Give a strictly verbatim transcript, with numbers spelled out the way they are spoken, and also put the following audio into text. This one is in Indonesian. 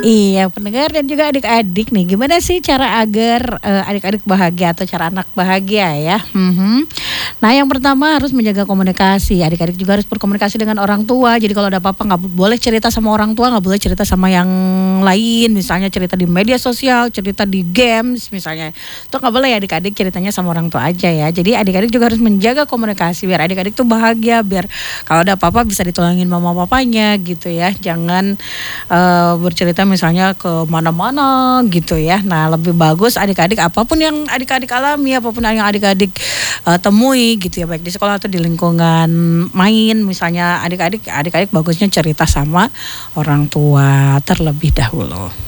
Iya, pendengar dan juga adik-adik nih, gimana sih cara agar uh, adik-adik bahagia atau cara anak bahagia ya? Mhm. Nah, yang pertama harus menjaga komunikasi. Adik-adik juga harus berkomunikasi dengan orang tua. Jadi kalau ada apa-apa nggak boleh cerita sama orang tua, nggak boleh cerita sama yang lain. Misalnya cerita di media sosial, cerita di games misalnya. Itu nggak boleh ya adik-adik ceritanya sama orang tua aja ya. Jadi adik-adik juga harus menjaga komunikasi biar adik-adik tuh bahagia, biar kalau ada apa-apa bisa ditolongin mama papanya gitu ya. Jangan uh, bercerita misalnya ke mana-mana gitu ya. Nah, lebih bagus adik-adik apapun yang adik-adik alami, apapun yang adik-adik uh, temui gitu ya, baik di sekolah atau di lingkungan main misalnya, adik-adik adik-adik bagusnya cerita sama orang tua terlebih dahulu.